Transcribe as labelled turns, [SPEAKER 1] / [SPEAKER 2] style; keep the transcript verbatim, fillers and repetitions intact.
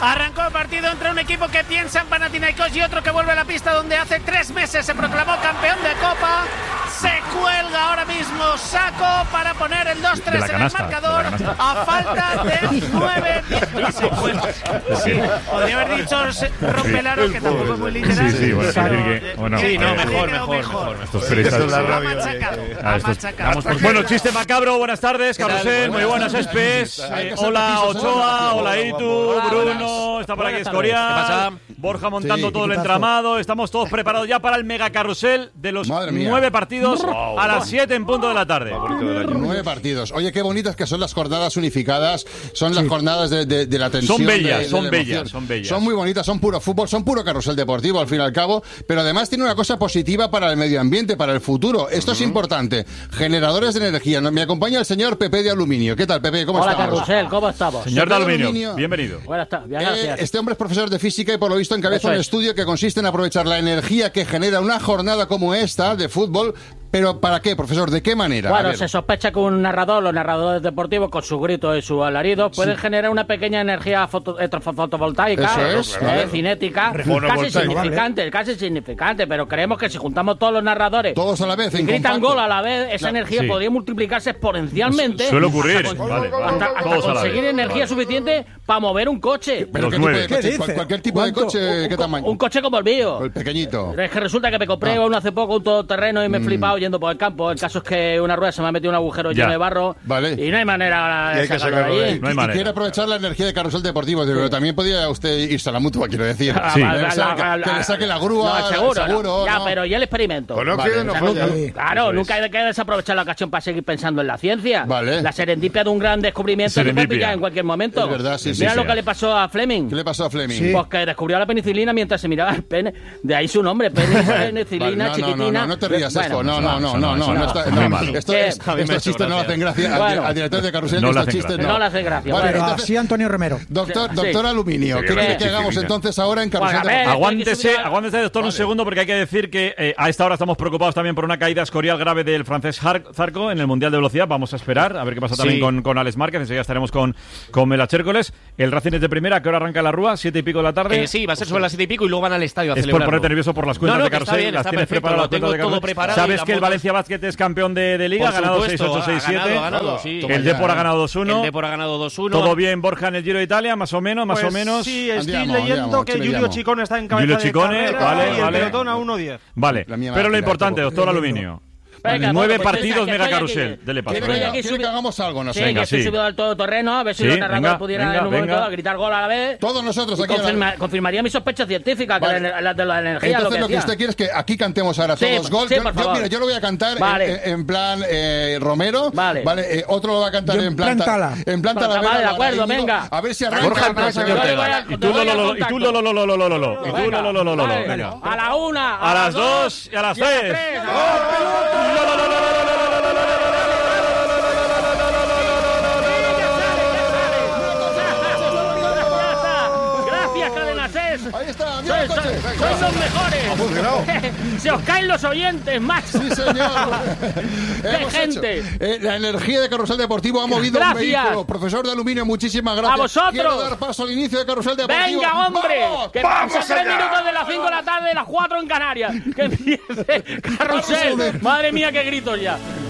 [SPEAKER 1] Arrancó el partido entre un equipo que piensa en Panathinaikos y otro que vuelve a la pista donde hace tres meses se proclamó campeón de Copa. Se cuelga ahora mismo Sacco para poner el dos tres en el marcador a falta de nueve dieciséis. Sí, podría haber dicho Rompelaro, que tampoco es muy literal.
[SPEAKER 2] Sí, sí, bueno, que, bueno,
[SPEAKER 1] sí, no,
[SPEAKER 2] eh,
[SPEAKER 1] mejor, mejor, mejor.
[SPEAKER 2] Estos periodistas.
[SPEAKER 1] Ha machacado, ha machacado.
[SPEAKER 2] Bueno, chiste macabro, buenas tardes, Carrusel, muy buenas, Espes. Eh, hola, Ochoa, hola, Itu, Bruno, está por aquí Escorial, Borja montando
[SPEAKER 3] Sí,
[SPEAKER 2] todo el entramado. Estamos todos preparados ya para el mega carrusel de los nueve partidos
[SPEAKER 3] Wow.
[SPEAKER 2] a las siete en punto de la tarde.
[SPEAKER 3] Nueve partidos. Oye, qué bonitas que son las jornadas unificadas. Son las jornadas de, de, de la tensión.
[SPEAKER 2] Son bellas,
[SPEAKER 3] de, de
[SPEAKER 2] son
[SPEAKER 3] la
[SPEAKER 2] bellas,
[SPEAKER 3] emoción.
[SPEAKER 2] son bellas.
[SPEAKER 3] Son muy bonitas, son puro fútbol, son puro carrusel deportivo, al fin y al cabo. Pero además tiene una cosa positiva para el medio ambiente, para el futuro. Esto uh-huh. es importante. Generadores de energía. Me acompaña el señor Pepe de Aluminio. ¿Qué tal, Pepe? ¿Cómo
[SPEAKER 4] Hola,
[SPEAKER 3] estamos?
[SPEAKER 4] Hola, Carrusel, ¿cómo estamos?
[SPEAKER 2] Señor de Aluminio, aluminio bienvenido.
[SPEAKER 4] Buenas tardes, gracias.
[SPEAKER 3] Eh, este hombre es profesor de física y por lo visto encabeza un
[SPEAKER 4] es.
[SPEAKER 3] estudio que consiste en aprovechar la energía que genera una jornada como esta de fútbol. ¿Pero para qué, profesor? ¿De qué manera?
[SPEAKER 4] Bueno, se sospecha que un narrador, los narradores deportivos, con su grito y su alarido, pueden sí. generar una pequeña energía foto, eh, fotovoltaica,
[SPEAKER 3] Eso es,
[SPEAKER 4] eh,
[SPEAKER 3] claro.
[SPEAKER 4] cinética, casi significante, vale. casi significante, pero creemos que si juntamos todos los narradores
[SPEAKER 3] todos a la vez,
[SPEAKER 4] y
[SPEAKER 3] en
[SPEAKER 4] gritan
[SPEAKER 3] compacto.
[SPEAKER 4] gol a la vez, esa
[SPEAKER 3] claro.
[SPEAKER 4] energía
[SPEAKER 2] sí.
[SPEAKER 4] podría multiplicarse exponencialmente.
[SPEAKER 2] Suele ocurrir,
[SPEAKER 4] hasta, con,
[SPEAKER 2] vale, vale.
[SPEAKER 4] hasta, hasta conseguir energía vale. suficiente para mover un coche.
[SPEAKER 3] ¿Pero qué tipo de coche? ¿Cuál, ¿Cualquier tipo
[SPEAKER 4] ¿Cuánto?
[SPEAKER 3] de coche?
[SPEAKER 4] Un,
[SPEAKER 3] ¿Qué tamaño?
[SPEAKER 4] Un coche como el mío.
[SPEAKER 3] El pequeñito.
[SPEAKER 4] Es que resulta que me compré ah. uno hace poco, un todoterreno, y me he mm. flipado yendo por el campo. El caso es que una rueda se me ha metido un agujero ya. lleno de barro
[SPEAKER 3] vale.
[SPEAKER 4] y no hay manera de sacarlo de allí.
[SPEAKER 2] No hay
[SPEAKER 3] y
[SPEAKER 2] manera.
[SPEAKER 3] quiere aprovechar la energía de carrusel deportivo, pero sí. también podría usted irse a la mutua, quiero decir.
[SPEAKER 2] Sí.
[SPEAKER 3] La, la, la, que, que le saque la grúa,
[SPEAKER 4] no, seguro,
[SPEAKER 3] el seguro.
[SPEAKER 4] No. Ya,
[SPEAKER 3] no.
[SPEAKER 4] pero ya el experimento.
[SPEAKER 3] Pues no, vale.
[SPEAKER 4] no o sea, nunca, claro, nunca hay que desaprovechar la ocasión para seguir pensando en la ciencia.
[SPEAKER 3] Vale.
[SPEAKER 4] La serendipia de un gran descubrimiento se puede pillar en cualquier momento.
[SPEAKER 3] Es verdad, sí,
[SPEAKER 4] Mira
[SPEAKER 3] sí,
[SPEAKER 4] lo
[SPEAKER 3] sí.
[SPEAKER 4] que le pasó a Fleming.
[SPEAKER 3] ¿Qué le pasó a Fleming?
[SPEAKER 4] Sí. Pues que descubrió la penicilina mientras se miraba el pene. De ahí su nombre, penicilina,
[SPEAKER 3] vale, no,
[SPEAKER 4] chiquitina.
[SPEAKER 3] No, no, no te rías,
[SPEAKER 4] bueno,
[SPEAKER 3] esto. No, no, no, no, no. no, está, no, no esto, es, estos chistes no le hacen gracia.
[SPEAKER 4] Bueno.
[SPEAKER 3] Al, al director de carrusel
[SPEAKER 4] no
[SPEAKER 3] estos chistes no.
[SPEAKER 4] No le hacen gracia.
[SPEAKER 3] Vale,
[SPEAKER 4] bueno.
[SPEAKER 3] entonces,
[SPEAKER 5] sí, Antonio Romero.
[SPEAKER 3] Doctor,
[SPEAKER 4] sí.
[SPEAKER 3] doctor Aluminio, ¿qué quiere que hagamos entonces ahora en carrusel
[SPEAKER 4] bueno,
[SPEAKER 3] deportivo?
[SPEAKER 2] Aguántese, aguántese, doctor,
[SPEAKER 3] vale.
[SPEAKER 2] un segundo, porque hay que decir que eh, a esta hora estamos preocupados también por una caída escorial grave del francés Zarco en el Mundial de Velocidad. Vamos a esperar a ver qué pasa también sí. con, con Alex Márquez. Enseguida estaremos con, con Mela Chércoles. El Racing es de primera. ¿A qué hora arranca la Rúa? ¿Siete y pico de la tarde?
[SPEAKER 6] Eh, sí, va a ser sobre las siete y pico y luego van al estadio a
[SPEAKER 2] es
[SPEAKER 6] celebrarlo.
[SPEAKER 2] por ponerte nervioso por las cuentas
[SPEAKER 6] no, no,
[SPEAKER 2] de carrusel.
[SPEAKER 6] Bien,
[SPEAKER 2] las tienes preparadas,
[SPEAKER 6] tengo
[SPEAKER 2] de
[SPEAKER 6] todo preparado.
[SPEAKER 2] ¿Sabes que el Valencia Basket es campeón de, de Liga? Ha ganado seis ocho, seis siete.
[SPEAKER 6] Ha ganado, sí.
[SPEAKER 2] El Depor ha ganado dos uno.
[SPEAKER 6] El Depor ha ganado dos uno.
[SPEAKER 2] ¿Todo bien, Borja, en el Giro de Italia? Más o menos, más
[SPEAKER 7] pues
[SPEAKER 2] o menos.
[SPEAKER 7] Sí, estoy
[SPEAKER 3] andiamo,
[SPEAKER 7] leyendo
[SPEAKER 3] andiamo,
[SPEAKER 7] que Giulio Ciccone está en cabeza
[SPEAKER 2] Giulio
[SPEAKER 7] de
[SPEAKER 2] Ciccone,
[SPEAKER 7] carrera
[SPEAKER 2] vale,
[SPEAKER 7] y el
[SPEAKER 2] vale.
[SPEAKER 7] pelotón a uno diez.
[SPEAKER 2] Vale, pero lo importante, doctor Aluminio.
[SPEAKER 4] Venga,
[SPEAKER 2] Nueve
[SPEAKER 4] bueno, pues
[SPEAKER 2] partidos
[SPEAKER 4] que
[SPEAKER 2] mega
[SPEAKER 4] estoy
[SPEAKER 2] carrusel.
[SPEAKER 4] aquí.
[SPEAKER 2] Dele paso.
[SPEAKER 3] ¿Quiere,
[SPEAKER 4] aquí
[SPEAKER 3] ¿Quiere que hagamos algo? No sé.
[SPEAKER 4] Sí,
[SPEAKER 2] venga,
[SPEAKER 4] que estoy
[SPEAKER 2] sí.
[SPEAKER 4] subido al todoterreno, a ver si
[SPEAKER 2] Sí,
[SPEAKER 4] los narradores
[SPEAKER 2] venga,
[SPEAKER 4] pudieran
[SPEAKER 2] venga,
[SPEAKER 4] en un momento
[SPEAKER 2] venga.
[SPEAKER 4] a gritar gol a la vez.
[SPEAKER 3] Todos nosotros aquí.
[SPEAKER 4] Confirma, confirmaría mi sospecha científica
[SPEAKER 3] vale.
[SPEAKER 4] que la, la de la energía.
[SPEAKER 3] Entonces
[SPEAKER 4] lo que,
[SPEAKER 3] lo que
[SPEAKER 4] decía.
[SPEAKER 3] usted quiere es que aquí cantemos ahora
[SPEAKER 4] sí,
[SPEAKER 3] todos gol.
[SPEAKER 4] Sí,
[SPEAKER 3] yo,
[SPEAKER 4] por
[SPEAKER 3] yo,
[SPEAKER 4] favor.
[SPEAKER 3] mira, yo lo voy a cantar
[SPEAKER 4] vale.
[SPEAKER 3] en, en plan eh, Romero.
[SPEAKER 4] Vale.
[SPEAKER 3] Vale. Eh, otro lo va a cantar en plan
[SPEAKER 5] Tala.
[SPEAKER 3] En plan Tala.
[SPEAKER 4] Vale, de acuerdo, venga.
[SPEAKER 3] A ver si arranca.
[SPEAKER 2] Borja,
[SPEAKER 3] Y
[SPEAKER 2] tú lo lo lo y tú lo lo lo lo lo lo lo y tú lo lo lo lo lo
[SPEAKER 4] venga. A la una,
[SPEAKER 2] a las dos y a las tres.
[SPEAKER 3] Ahí está,
[SPEAKER 4] mira el coche. Sois los mejores. Se os caen los oyentes, macho.
[SPEAKER 3] Sí, señor.
[SPEAKER 4] ¡Qué gente!
[SPEAKER 3] Eh, la energía de Carrusel Deportivo ha movido
[SPEAKER 4] gracias.
[SPEAKER 3] un vehículo. Profesor de Aluminio, muchísimas gracias.
[SPEAKER 4] ¡A vosotros!
[SPEAKER 3] Quiero dar paso al inicio de Carusel Deportivo.
[SPEAKER 4] ¡Venga, hombre!
[SPEAKER 3] ¡Vamos!
[SPEAKER 4] Que pasan tres minutos de las cinco de la tarde, de las cuatro en Canarias. Que empiece Carrusel. Madre mía, qué gritos ya.